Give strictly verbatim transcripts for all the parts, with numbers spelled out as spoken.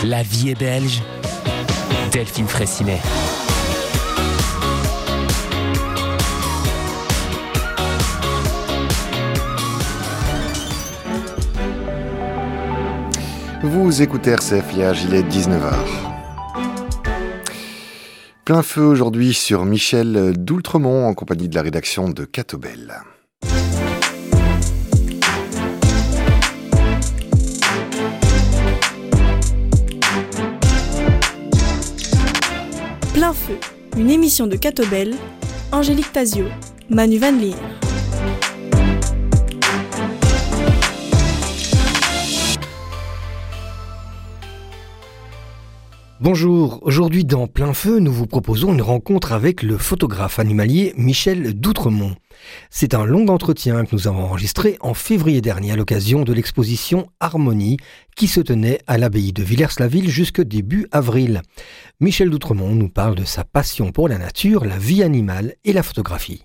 La vie est belge. Delphine Fraissinet. Vous écoutez R C F Liège, il est dix-neuf heures. Plein feu aujourd'hui sur Michel Doultremont en compagnie de la rédaction de Catobel. Plein feu, une émission de Catobel, Angélique Tazio, Manu Van Leer. Bonjour, aujourd'hui dans Plein Feu, nous vous proposons une rencontre avec le photographe animalier Michel Doultremont. C'est un long entretien que nous avons enregistré en février dernier à l'occasion de l'exposition Harmonie qui se tenait à l'abbaye de Villers-la-Ville jusque début avril. Michel Doultremont nous parle de sa passion pour la nature, la vie animale et la photographie.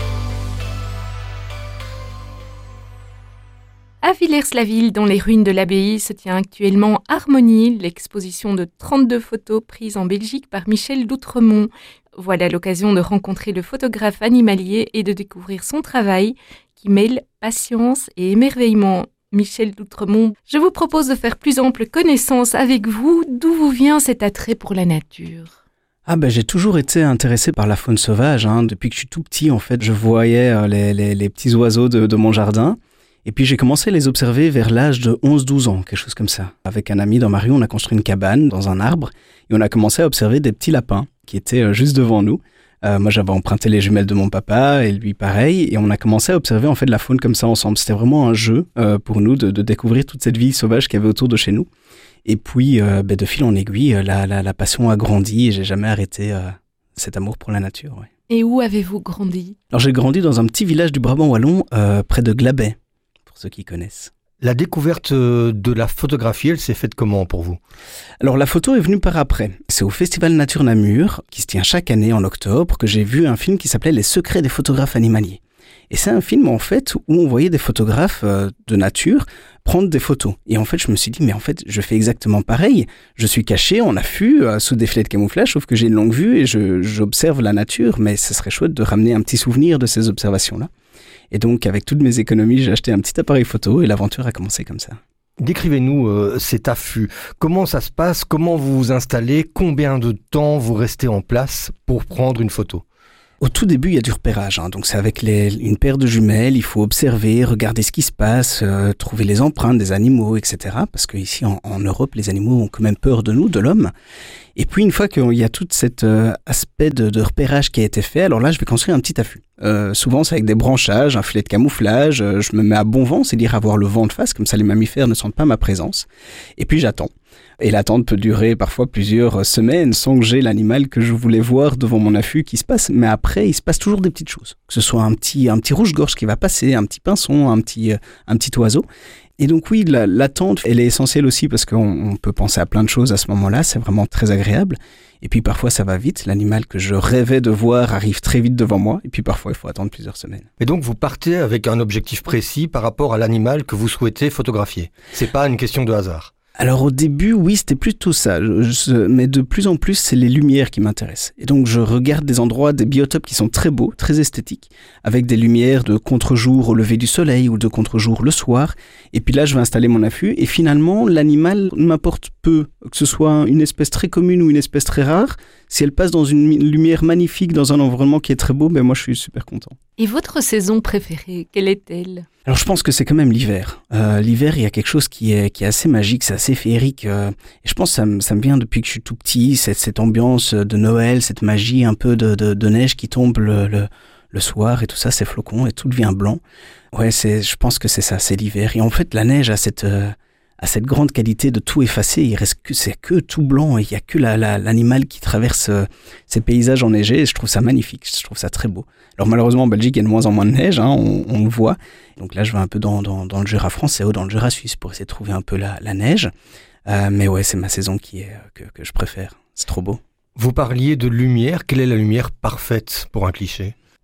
À Villers-la-Ville, dans les ruines de l'abbaye, se tient actuellement Harmonie, l'exposition de trente-deux photos prises en Belgique par Michel Doultremont. Voilà l'occasion de rencontrer le photographe animalier et de découvrir son travail qui mêle patience et émerveillement. Michel Doultremont, je vous propose de faire plus ample connaissance avec vous. D'où vous vient cet attrait pour la nature ? Ah ben j'ai toujours été intéressé par la faune sauvage. Hein. Depuis que je suis tout petit, en fait, je voyais euh, les, les, les petits oiseaux de, de mon jardin. Et puis j'ai commencé à les observer vers l'âge de onze douze ans, quelque chose comme ça. Avec un ami dans ma rue, on a construit une cabane dans un arbre et on a commencé à observer des petits lapins qui étaient juste devant nous. Euh, moi j'avais emprunté les jumelles de mon papa et lui pareil, et on a commencé à observer en fait la faune comme ça ensemble. C'était vraiment un jeu euh, pour nous de, de découvrir toute cette vie sauvage qu'il y avait autour de chez nous. Et puis euh, ben, de fil en aiguille, la, la, la passion a grandi et j'ai jamais arrêté euh, cet amour pour la nature. Ouais. Et où avez-vous grandi ? Alors j'ai grandi dans un petit village du Brabant wallon euh, près de Glabay. Ceux qui connaissent. La découverte de la photographie, elle s'est faite comment pour vous ? Alors la photo est venue par après. C'est au Festival Nature Namur, qui se tient chaque année en octobre, que j'ai vu un film qui s'appelait Les secrets des photographes animaliers. Et c'est un film en fait où on voyait des photographes euh, de nature prendre des photos. Et en fait je me suis dit mais en fait je fais exactement pareil. Je suis caché en affût euh, sous des filets de camouflage, sauf que j'ai une longue vue et je, j'observe la nature, mais ce serait chouette de ramener un petit souvenir de ces observations-là. Et donc, avec toutes mes économies, j'ai acheté un petit appareil photo et l'aventure a commencé comme ça. Décrivez-nous euh, cet affût. Comment ça se passe ? Comment vous vous installez ? Combien de temps vous restez en place pour prendre une photo ? Au tout début, il y a du repérage. Hein. Donc, c'est avec les, une paire de jumelles. Il faut observer, regarder ce qui se passe, euh, trouver les empreintes des animaux, et cetera. Parce qu'ici, en, en Europe, les animaux ont quand même peur de nous, de l'homme. Et puis, une fois qu'il y a tout cet euh, aspect de, de repérage qui a été fait, alors là, je vais construire un petit affût. Euh, souvent, c'est avec des branchages, un filet de camouflage. Euh, je me mets à bon vent, c'est-à-dire avoir le vent de face, comme ça les mammifères ne sentent pas ma présence. Et puis, j'attends. Et l'attente peut durer parfois plusieurs semaines sans que j'ai l'animal que je voulais voir devant mon affût qui se passe. Mais après, il se passe toujours des petites choses. Que ce soit un petit, un petit rouge-gorge qui va passer, un petit pinson, un petit, un petit oiseau. Et donc oui, la, l'attente, elle est essentielle aussi parce qu'on on peut penser à plein de choses à ce moment-là. C'est vraiment très agréable. Et puis parfois, ça va vite. L'animal que je rêvais de voir arrive très vite devant moi. Et puis parfois, il faut attendre plusieurs semaines. Et donc, vous partez avec un objectif précis par rapport à l'animal que vous souhaitez photographier. C'est pas une question de hasard. Alors au début, oui, c'était plutôt ça, je, mais de plus en plus, c'est les lumières qui m'intéressent. Et donc je regarde des endroits, des biotopes qui sont très beaux, très esthétiques, avec des lumières de contre-jour au lever du soleil ou de contre-jour le soir. Et puis là, je vais installer mon affût et finalement, l'animal m'importe peu, que ce soit une espèce très commune ou une espèce très rare. Si elle passe dans une lumière magnifique, dans un environnement qui est très beau, ben moi je suis super content. Et votre saison préférée, quelle est-elle ? Alors je pense que c'est quand même l'hiver. Euh, l'hiver, il y a quelque chose qui est, qui est assez magique, c'est assez féerique. Euh, et je pense que ça me, ça me vient depuis que je suis tout petit, cette, cette ambiance de Noël, cette magie un peu de, de, de neige qui tombe le, le, le soir et tout ça, ces flocons et tout devient blanc. Ouais, c'est, je pense que c'est ça, c'est l'hiver. Et en fait, la neige a cette... Euh, à cette grande qualité de tout effacer, il reste que, c'est que tout blanc, il y a que la, la, l'animal qui traverse euh, ces paysages enneigés, et je trouve ça magnifique, je trouve ça très beau. Alors malheureusement en Belgique, il y a de moins en moins de neige, hein, on, on le voit, donc là je vais un peu dans, dans, dans le Jura français ou dans le Jura suisse pour essayer de trouver un peu la, la neige, euh, mais ouais, c'est ma saison qui est, que, que je préfère, c'est trop beau. Vous parliez de lumière, quelle est la lumière parfaite pour un cliché ? Alors,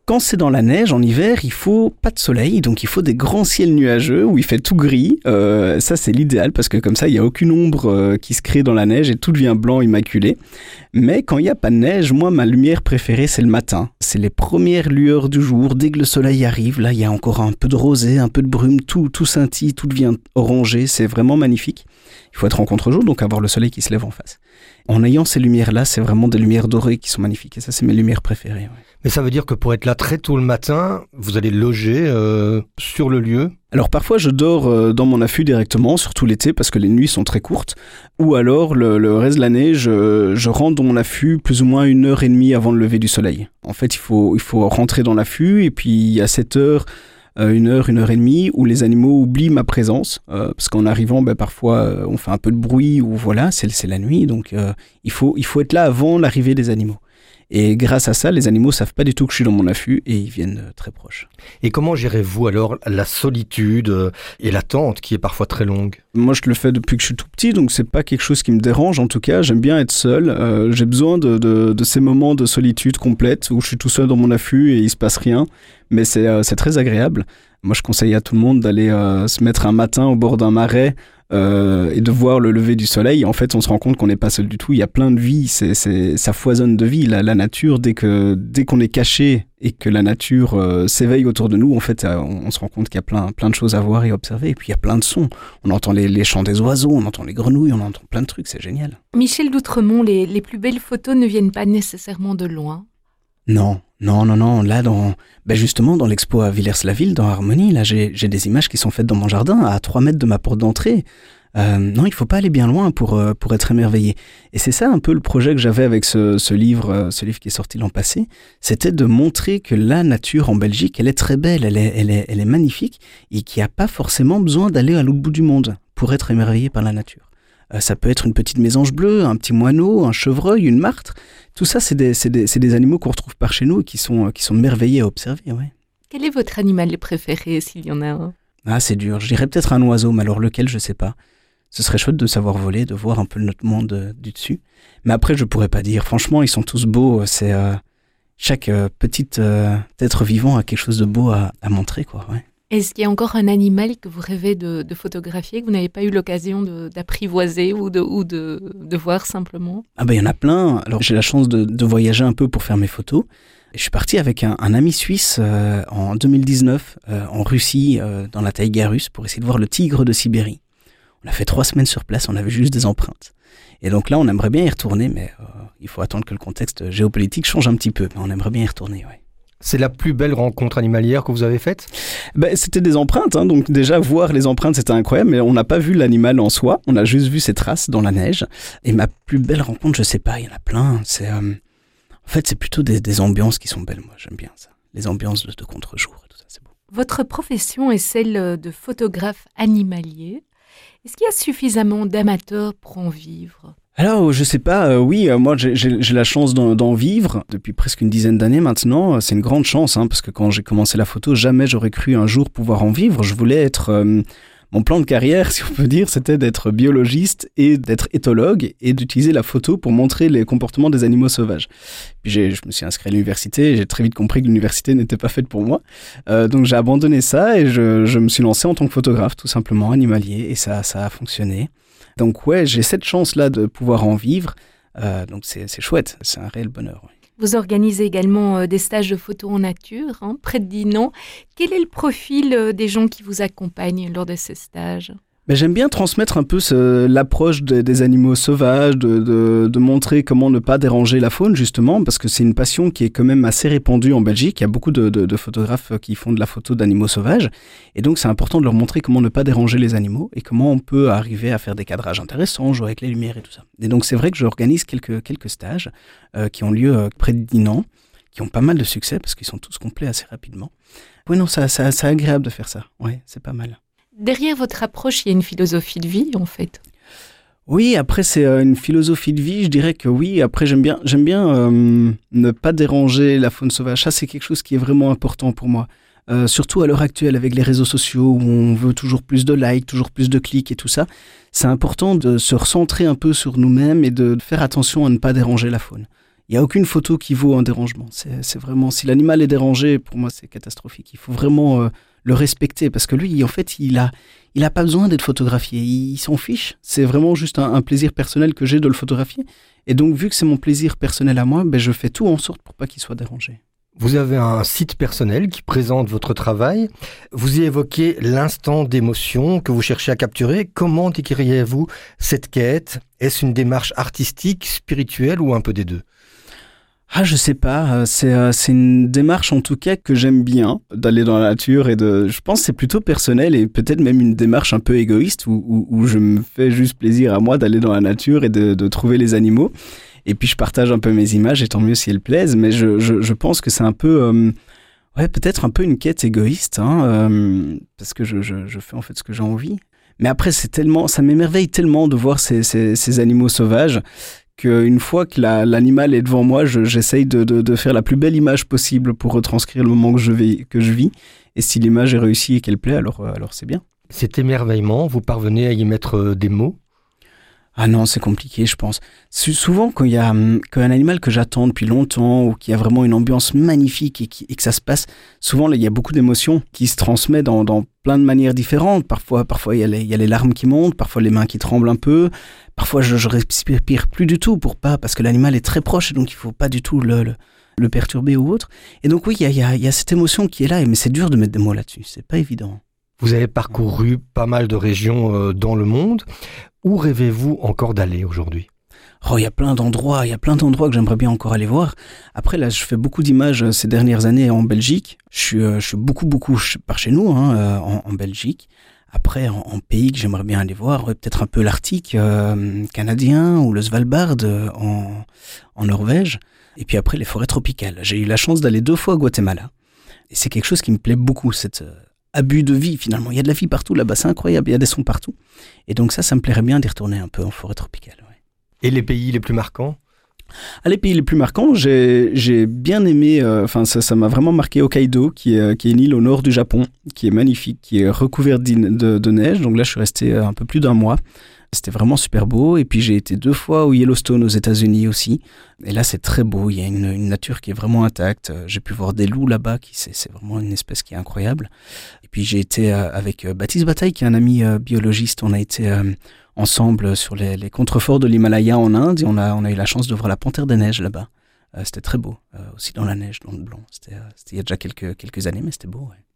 Quand c'est dans la neige, en hiver, il faut pas de soleil, donc il faut des grands ciels nuageux où il fait tout gris. Euh, ça, c'est l'idéal parce que comme ça, il n'y a aucune ombre euh, qui se crée dans la neige et tout devient blanc, immaculé. Mais quand il n'y a pas de neige, moi, ma lumière préférée, c'est le matin. C'est les premières lueurs du jour. Dès que le soleil arrive, là, il y a encore un peu de rosée, un peu de brume, tout, tout scintille, tout devient orangé. C'est vraiment magnifique. Il faut être en contre-jour, donc avoir le soleil qui se lève en face. En ayant ces lumières-là, c'est vraiment des lumières dorées qui sont magnifiques. Et ça, c'est mes lumières préférées. Ouais. Mais ça veut dire que pour être là très tôt le matin, vous allez loger euh, sur le lieu ? Alors parfois je dors euh, dans mon affût directement, surtout l'été parce que les nuits sont très courtes. Ou alors le, le reste de l'année, je, je rentre dans mon affût plus ou moins une heure et demie avant le lever du soleil. En fait, il faut, il faut rentrer dans l'affût et puis il y a cette heure, euh, une heure, une heure et demie où les animaux oublient ma présence. Euh, parce qu'en arrivant, ben, parfois euh, on fait un peu de bruit ou voilà, c'est, c'est la nuit. Donc euh, il faut, il faut être là avant l'arrivée des animaux. Et grâce à ça, les animaux savent pas du tout que je suis dans mon affût et ils viennent très proches. Et comment gérez-vous alors la solitude et l'attente qui est parfois très longue ? Moi, je le fais depuis que je suis tout petit, donc c'est pas quelque chose qui me dérange. En tout cas, j'aime bien être seul. Euh, j'ai besoin de, de, de ces moments de solitude complète où je suis tout seul dans mon affût et il se passe rien. Mais c'est, euh, c'est très agréable. Moi, je conseille à tout le monde d'aller euh, se mettre un matin au bord d'un marais Euh, et de voir le lever du soleil. En fait, on se rend compte qu'on n'est pas seul du tout. Il y a plein de vie, c'est, c'est, ça foisonne de vie. La, la nature, dès, que, dès qu'on est caché et que la nature euh, s'éveille autour de nous, en fait, on, on se rend compte qu'il y a plein, plein de choses à voir et observer. Et puis, il y a plein de sons. On entend les, les chants des oiseaux, on entend les grenouilles, on entend plein de trucs. C'est génial. Michel d'Outremont, les, les plus belles photos ne viennent pas nécessairement de loin. Non, non, non, non. Là, dans, ben justement, dans l'expo à Villers-la-Ville, dans Harmonie, là, j'ai, j'ai des images qui sont faites dans mon jardin, à trois mètres de ma porte d'entrée. Euh, non, il faut pas aller bien loin pour, euh, pour être émerveillé. Et c'est ça un peu le projet que j'avais avec ce, ce livre, euh, ce livre qui est sorti l'an passé, c'était de montrer que la nature en Belgique, elle est très belle, elle est, elle est, elle est magnifique, et qu'il n'y a pas forcément besoin d'aller à l'autre bout du monde pour être émerveillé par la nature. Euh, ça peut être une petite mésange bleue, un petit moineau, un chevreuil, une martre. Tout ça, c'est des, c'est des, c'est des animaux qu'on retrouve par chez nous et qui sont, qui sont merveilleux à observer. Ouais. Quel est votre animal préféré, s'il y en a un ? Ah, c'est dur. Je dirais peut-être un oiseau, mais alors lequel, je sais pas. Ce serait chouette de savoir voler, de voir un peu notre monde euh, du dessus. Mais après, je pourrais pas dire. Franchement, ils sont tous beaux. C'est euh, chaque euh, petit euh, être vivant a quelque chose de beau à, à montrer, quoi. Ouais. Est-ce qu'il y a encore un animal que vous rêvez de, de photographier, que vous n'avez pas eu l'occasion de, d'apprivoiser ou, de, ou de, de voir simplement ? Ah ben, il y en a plein. Alors, j'ai la chance de, de voyager un peu pour faire mes photos. Et je suis parti avec un, un ami suisse euh, en deux mille dix-neuf euh, en Russie, euh, dans la taïga russe, pour essayer de voir le tigre de Sibérie. On a fait trois semaines sur place, on avait juste des empreintes. Et donc là, on aimerait bien y retourner, mais euh, il faut attendre que le contexte géopolitique change un petit peu. Mais on aimerait bien y retourner, ouais. C'est la plus belle rencontre animalière que vous avez faite ? Ben, c'était des empreintes, hein, donc déjà voir les empreintes c'était incroyable, mais on n'a pas vu l'animal en soi, on a juste vu ses traces dans la neige. Et ma plus belle rencontre, je sais pas, il y en a plein. C'est, euh, en fait, c'est plutôt des, des ambiances qui sont belles, moi j'aime bien ça. Les ambiances de, de contre-jour et tout ça, c'est beau. Votre profession est celle de photographe animalier. Est-ce qu'il y a suffisamment d'amateurs pour en vivre ? Alors, je sais pas, euh, oui, euh, moi j'ai, j'ai, j'ai la chance d'en, d'en vivre depuis presque une dizaine d'années maintenant. C'est une grande chance, hein, parce que quand j'ai commencé la photo, jamais j'aurais cru un jour pouvoir en vivre. Je voulais être... Euh, mon plan de carrière, si on peut dire, c'était d'être biologiste et d'être éthologue et d'utiliser la photo pour montrer les comportements des animaux sauvages. Puis j'ai, je me suis inscrit à l'université et j'ai très vite compris que l'université n'était pas faite pour moi. Euh, donc j'ai abandonné ça et je, je me suis lancé en tant que photographe, tout simplement, animalier, et ça, ça a fonctionné. Donc ouais, j'ai cette chance-là de pouvoir en vivre, euh, donc c'est, c'est chouette, c'est un réel bonheur. Ouais. Vous organisez également des stages de photo en nature, hein, près de Dinan. Quel est le profil des gens qui vous accompagnent lors de ces stages ? Ben, j'aime bien transmettre un peu ce, l'approche de, des animaux sauvages, de, de, de montrer comment ne pas déranger la faune, justement, parce que c'est une passion qui est quand même assez répandue en Belgique. Il y a beaucoup de, de, de photographes qui font de la photo d'animaux sauvages. Et donc, c'est important de leur montrer comment ne pas déranger les animaux et comment on peut arriver à faire des cadrages intéressants, jouer avec les lumières et tout ça. Et donc, c'est vrai que j'organise quelques, quelques stages euh, qui ont lieu euh, près de Dinan, qui ont pas mal de succès parce qu'ils sont tous complets assez rapidement. Oui, non, ça, ça, c'est agréable de faire ça. Oui, c'est pas mal. Derrière votre approche, il y a une philosophie de vie, en fait. Oui, après, c'est euh, une philosophie de vie, je dirais que oui. Après, j'aime bien, j'aime bien euh, ne pas déranger la faune sauvage. Ça, c'est quelque chose qui est vraiment important pour moi. Euh, surtout à l'heure actuelle, avec les réseaux sociaux, où on veut toujours plus de likes, toujours plus de clics et tout ça. C'est important de se recentrer un peu sur nous-mêmes et de faire attention à ne pas déranger la faune. il n'y a aucune photo qui vaut un dérangement. C'est, c'est vraiment, si l'animal est dérangé, pour moi, c'est catastrophique. Il faut vraiment euh, le respecter parce que lui, en fait, il a, il a pas besoin d'être photographié. Il, il s'en fiche. C'est vraiment juste un, un plaisir personnel que j'ai de le photographier. Et donc, vu que c'est mon plaisir personnel à moi, ben, je fais tout en sorte pour pas qu'il soit dérangé. Vous avez un site personnel qui présente votre travail. Vous y évoquez l'instant d'émotion que vous cherchez à capturer. Comment décririez-vous cette quête ? Est-ce une démarche artistique, spirituelle ou un peu des deux ? Ah, je sais pas. C'est, euh, c'est une démarche en tout cas que j'aime bien, d'aller dans la nature et de. Je pense que c'est plutôt personnel et peut-être même une démarche un peu égoïste où, où, où je me fais juste plaisir à moi d'aller dans la nature et de, de trouver les animaux. Et puis je partage un peu mes images et tant mieux si elles plaisent. Mais je, je, je pense que c'est un peu, euh, ouais, peut-être un peu une quête égoïste, hein, euh, parce que je, je, je fais en fait ce que j'ai envie. Mais après, c'est tellement, ça m'émerveille tellement de voir ces, ces, ces animaux sauvages qu'une fois que la, l'animal est devant moi, je, j'essaye de, de, de faire la plus belle image possible pour retranscrire le moment que je, vais, que je vis. Et si l'image est réussie et qu'elle plaît, alors, alors c'est bien. Cet émerveillement, vous parvenez à y mettre des mots ? Ah non, c'est compliqué, je pense. Souvent, quand il y a, quand il y a un animal que j'attends depuis longtemps ou qu'il y a vraiment une ambiance magnifique et, qui, et que ça se passe, souvent, là, il y a beaucoup d'émotions qui se transmettent dans, dans plein de manières différentes. Parfois, parfois il y a les, il y a les larmes qui montent, parfois les mains qui tremblent un peu. Parfois, je, je respire plus du tout pour pas, parce que l'animal est très proche et donc il faut pas du tout le, le, le perturber ou autre. Et donc oui, il y a, il y a, il y a cette émotion qui est là, mais c'est dur de mettre des mots là-dessus. C'est pas évident. Vous avez parcouru pas mal de régions euh, dans le monde. Où rêvez-vous encore d'aller aujourd'hui ? Oh, il y a plein d'endroits, il y a plein d'endroits que j'aimerais bien encore aller voir. Après, là, je fais beaucoup d'images ces dernières années en Belgique. Je suis, euh, je suis beaucoup, beaucoup par chez nous, hein, euh, en, en Belgique. Après, en, en pays que j'aimerais bien aller voir, peut-être un peu l'Arctique euh, canadien ou le Svalbard euh, en, en Norvège. Et puis après, les forêts tropicales. J'ai eu la chance d'aller deux fois au Guatemala. Et c'est quelque chose qui me plaît beaucoup, cette... Euh, abus de vie finalement, il y a de la vie partout là-bas, c'est incroyable, il y a des sons partout. Et donc ça, ça me plairait bien d'y retourner un peu en forêt tropicale. Ouais. Et les pays les plus marquants ? Ah, les pays les plus marquants, j'ai, j'ai bien aimé, enfin euh, ça, ça m'a vraiment marqué Hokkaido, qui est, qui est une île au nord du Japon, qui est magnifique, qui est recouverte de, de neige, donc là je suis resté un peu plus d'un mois. C'était vraiment super beau. Et puis j'ai été deux fois au Yellowstone aux États-Unis aussi. Et là c'est très beau. Il y a une, une nature qui est vraiment intacte. J'ai pu voir des loups là-bas. Qui c'est, c'est vraiment une espèce qui est incroyable. Et puis j'ai été euh, avec euh, Baptiste Bataille, qui est un ami euh, biologiste. On a été euh, ensemble sur les, les contreforts de l'Himalaya en Inde. Et on a, on a eu la chance de voir la panthère des neiges là-bas. Euh, c'était très beau. Euh, aussi dans la neige, dans le blanc. C'était, euh, c'était il y a déjà quelques, quelques années, mais c'était beau. Ouais.